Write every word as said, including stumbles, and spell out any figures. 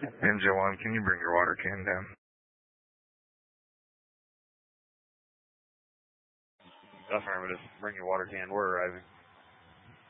Ninja one, can you bring your water can down? Affirmative. Bring your water can. We're arriving.